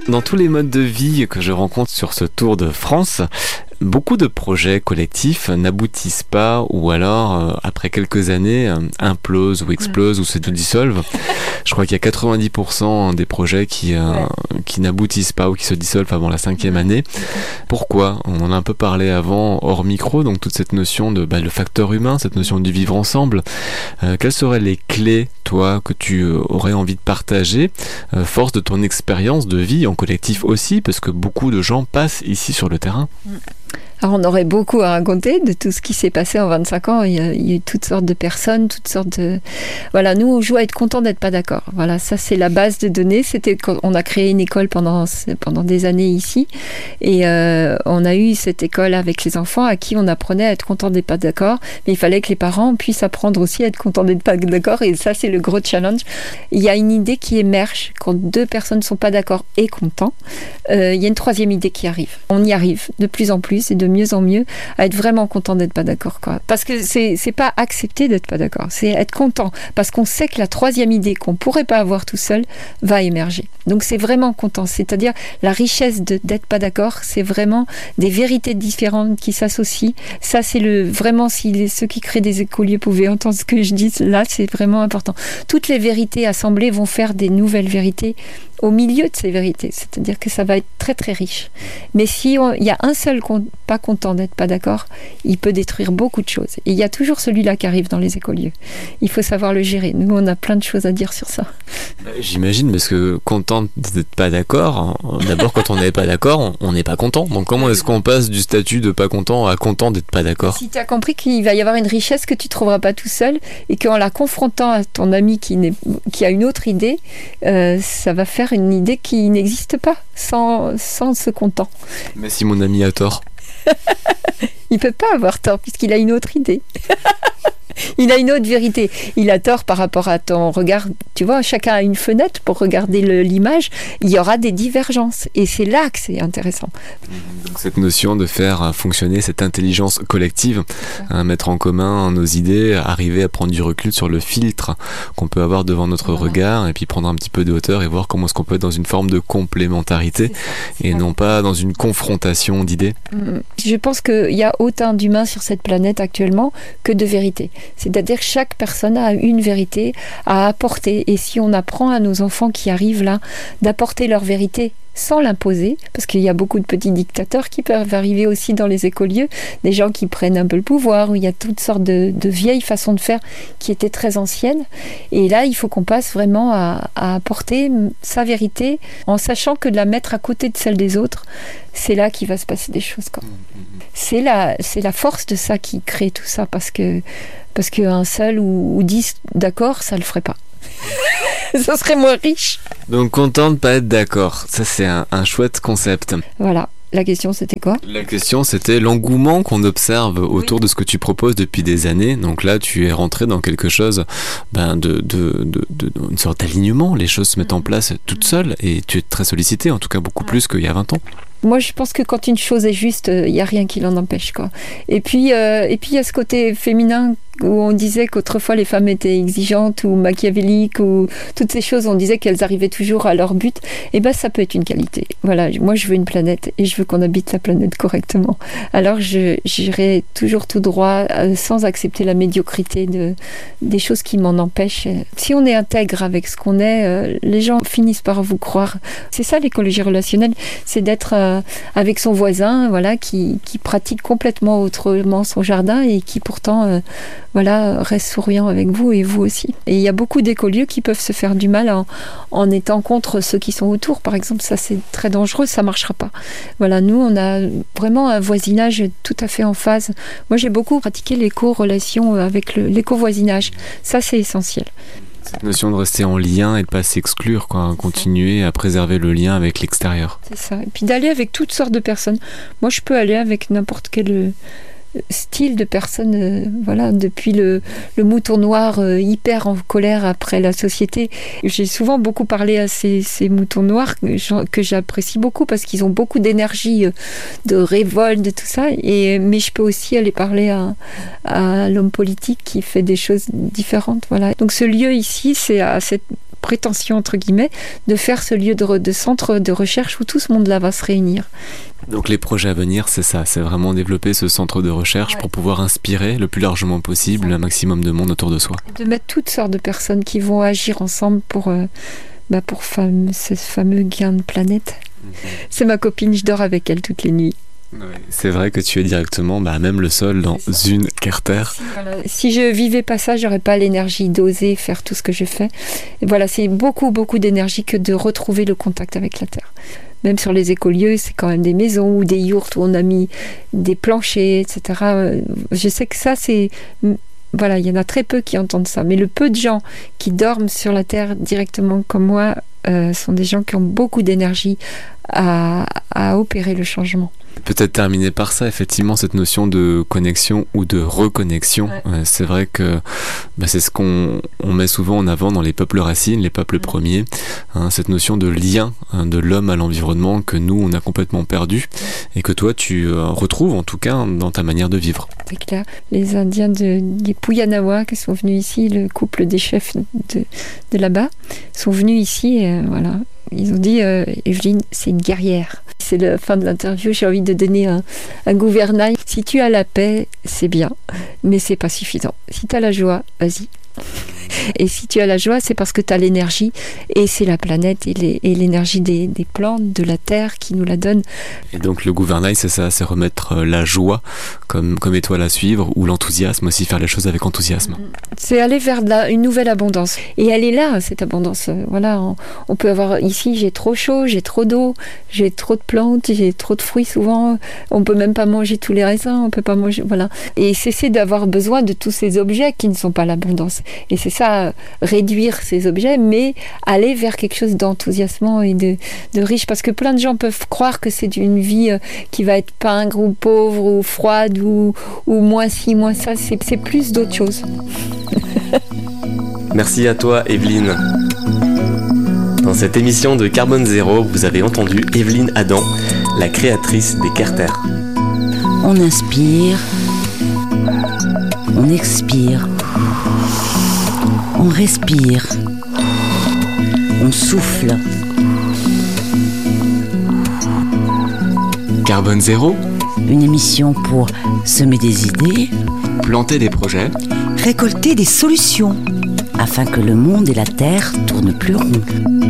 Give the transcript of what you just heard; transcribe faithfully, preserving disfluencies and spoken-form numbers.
Dans tous les modes de vie que je rencontre sur ce Tour de France, beaucoup de projets collectifs n'aboutissent pas ou alors, euh, après quelques années, euh, implosent ou explosent ouais. ou se dissolvent. Je crois qu'il y a quatre-vingt-dix pour cent des projets qui, euh, ouais. qui n'aboutissent pas ou qui se dissolvent avant la cinquième ouais. année. Pourquoi ? On en a un peu parlé avant, hors micro, donc toute cette notion de bah, le facteur humain, cette notion du vivre ensemble. Euh, quelles seraient les clés, toi, que tu euh, aurais envie de partager, euh, force de ton expérience de vie en collectif aussi, parce que beaucoup de gens passent ici sur le terrain. Alors on aurait beaucoup à raconter de tout ce qui s'est passé en vingt-cinq ans. Il y a, il y a eu toutes sortes de personnes, toutes sortes de... Voilà, nous on joue à être content d'être pas d'accord. Voilà, ça c'est la base de données. C'était quand on a créé une école pendant, pendant des années ici. Et euh, on a eu cette école avec les enfants à qui on apprenait à être content d'être pas d'accord. Mais il fallait que les parents puissent apprendre aussi à être contents d'être pas d'accord. Et ça c'est le gros challenge. Il y a une idée qui émerge quand deux personnes ne sont pas d'accord et contents. Euh, il y a une troisième idée qui arrive. On y arrive de plus en plus et de mieux en mieux à être vraiment content d'être pas d'accord, quoi. Parce que c'est, c'est pas accepter d'être pas d'accord, c'est être content parce qu'on sait que la troisième idée qu'on pourrait pas avoir tout seul va émerger. Donc c'est vraiment content, c'est-à-dire la richesse de, d'être pas d'accord, c'est vraiment des vérités différentes qui s'associent. Ça c'est le vraiment, si les, ceux qui créent des écoliers pouvaient entendre ce que je dis là, c'est vraiment important. Toutes les vérités assemblées vont faire des nouvelles vérités au milieu de ces vérités, c'est-à-dire que ça va être très très riche. Mais si il y a un seul con, pas content d'être pas d'accord, il peut détruire beaucoup de choses. Et il y a toujours celui-là qui arrive dans les écolieux. Il faut savoir le gérer. Nous, on a plein de choses à dire sur ça. J'imagine, parce que content d'être pas d'accord, d'abord quand on n'est pas d'accord, on n'est pas content. Donc comment est-ce qu'on passe du statut de pas content à content d'être pas d'accord ? Si tu as compris qu'il va y avoir une richesse que tu ne trouveras pas tout seul et qu'en la confrontant à ton ami qui, n'est, qui a une autre idée, euh, ça va faire une idée qui n'existe pas sans, sans ce content. Mais si mon ami a tort ? Il peut pas avoir tort puisqu'il a une autre idée. Il a une autre vérité. Il a tort par rapport à ton regard. Tu vois, chacun a une fenêtre pour regarder le, l'image. Il y aura des divergences. Et c'est là que c'est intéressant. Donc cette notion de faire fonctionner cette intelligence collective, hein, mettre en commun nos idées, arriver à prendre du recul sur le filtre qu'on peut avoir devant notre voilà. regard, et puis prendre un petit peu de hauteur et voir comment est-ce qu'on peut être dans une forme de complémentarité c'est ça, c'est et ça. Non pas dans une confrontation d'idées. Je pense qu'il y a autant d'humains sur cette planète actuellement que de vérités. C'est-à-dire que chaque personne a une vérité à apporter. Et si on apprend à nos enfants qui arrivent là d'apporter leur vérité sans l'imposer, parce qu'il y a beaucoup de petits dictateurs qui peuvent arriver aussi dans les écolieux, des gens qui prennent un peu le pouvoir, où il y a toutes sortes de, de vieilles façons de faire qui étaient très anciennes. Et là, il faut qu'on passe vraiment à, à apporter sa vérité en sachant que de la mettre à côté de celle des autres, c'est là qu'il va se passer des choses, quoi. C'est la, c'est la force de ça qui crée tout ça, parce que parce qu'un seul ou, ou dix d'accord, ça le ferait pas. Ça serait moins riche. Donc content de pas être d'accord, ça c'est un, un chouette concept. Voilà. La question, c'était quoi ? La question, c'était l'engouement qu'on observe autour oui. de ce que tu proposes depuis des années. Donc là, tu es rentré dans quelque chose, ben, de, de, de, de, une sorte d'alignement. Les choses se mettent en place toutes seules et tu es très sollicité, en tout cas beaucoup plus qu'il y a vingt ans. Moi, je pense que quand une chose est juste, il euh, n'y a rien qui l'en empêche, quoi. Et puis, euh, et puis, il y a ce côté féminin où on disait qu'autrefois les femmes étaient exigeantes ou machiavéliques ou toutes ces choses, on disait qu'elles arrivaient toujours à leur but. Et ben, ça peut être une qualité. Voilà, moi, je veux une planète et je veux qu'on habite la planète correctement. Alors, je, j'irai toujours tout droit euh, sans accepter la médiocrité de, des choses qui m'en empêchent. Si on est intègre avec ce qu'on est, euh, les gens finissent par vous croire. C'est ça l'écologie relationnelle, c'est d'être euh, avec son voisin, voilà, qui, qui pratique complètement autrement son jardin et qui pourtant euh, voilà, reste souriant avec vous et vous aussi. Et il y a beaucoup d'écolieux qui peuvent se faire du mal en, en étant contre ceux qui sont autour. Par exemple, ça c'est très dangereux, ça ne marchera pas. Voilà, nous on a vraiment un voisinage tout à fait en phase. Moi j'ai beaucoup pratiqué l'éco-relation avec le, l'éco-voisinage. Ça c'est essentiel. Cette notion de rester en lien et de ne pas s'exclure, quoi, continuer à préserver le lien avec l'extérieur. C'est ça. Et puis d'aller avec toutes sortes de personnes. Moi, je peux aller avec n'importe quel style de personne, euh, voilà, depuis le, le mouton noir euh, hyper en colère après la société. J'ai souvent beaucoup parlé à ces, ces moutons noirs que, que j'apprécie beaucoup parce qu'ils ont beaucoup d'énergie, euh, de révolte, de tout ça. Et, mais je peux aussi aller parler à, à l'homme politique qui fait des choses différentes. Voilà. Donc ce lieu ici, c'est à cette prétention, entre guillemets, de faire ce lieu de, re, de centre de recherche où tout ce monde-là va se réunir. Donc les projets à venir, c'est ça, c'est vraiment développer ce centre de recherche ouais. pour pouvoir inspirer le plus largement possible un maximum de monde autour de soi. De mettre toutes sortes de personnes qui vont agir ensemble pour, euh, bah pour fam- ce fameux gain de planète. Mmh. C'est ma copine, je dors avec elle toutes les nuits. Ouais, c'est vrai que tu es directement bah, même le sol dans une Carter. Si, voilà. Si je vivais pas ça, j'aurais pas l'énergie d'oser faire tout ce que je fais. Et voilà, c'est beaucoup beaucoup d'énergie que de retrouver le contact avec la terre. Même sur les écolieux, c'est quand même des maisons ou des yourtes où on a mis des planchers, et cetera. Je sais que ça, c'est... Voilà, il y en a très peu qui entendent ça. Mais le peu de gens qui dorment sur la terre directement comme moi euh, sont des gens qui ont beaucoup d'énergie à, à opérer le changement. Peut-être terminer par ça, effectivement, cette notion de connexion ou de reconnexion. Ouais. Euh, c'est vrai que bah, c'est ce qu'on on met souvent en avant dans les peuples racines, les peuples ouais. premiers. Hein, cette notion de lien hein, de l'homme à l'environnement que nous, on a complètement perdu et que toi, tu euh, retrouves en tout cas dans ta manière de vivre. C'est clair. Les Indiens de, des Puyanawa qui sont venus ici, le couple des chefs de, de là-bas, sont venus ici et euh, voilà. Ils ont dit, euh, Evelyne, c'est une guerrière. C'est la fin de l'interview, j'ai envie de donner un, un gouvernail. Si tu as la paix, c'est bien, mais c'est pas suffisant. Si tu as la joie, vas-y. Et si tu as la joie, c'est parce que tu as l'énergie, et c'est la planète et, les, et l'énergie des, des plantes, de la terre qui nous la donne. Et donc le gouvernail, c'est ça, c'est remettre la joie comme, comme étoile à suivre, ou l'enthousiasme aussi, faire les choses avec enthousiasme. C'est aller vers de la, une nouvelle abondance. Et elle est là, cette abondance. Voilà, on, on peut avoir ici, j'ai trop chaud, j'ai trop d'eau, j'ai trop de plantes, j'ai trop de fruits souvent. On peut même pas manger tous les raisins, on peut pas manger, voilà. Et cesser d'avoir besoin de tous ces objets qui ne sont pas l'abondance. Et c'est ça, réduire ces objets, mais aller vers quelque chose d'enthousiasmant et de, de riche. Parce que plein de gens peuvent croire que c'est une vie qui va être pingre ou pauvre ou froide ou, ou moins ci, moins ça. C'est, c'est plus d'autres choses. Merci à toi, Evelyne. Dans cette émission de Carbone Zéro, vous avez entendu Evelyne Adam, la créatrice des Carter. On inspire, on expire, on respire, on souffle. Carbone Zéro, une émission pour semer des idées, planter des projets, récolter des solutions, afin que le monde et la terre tournent plus rond.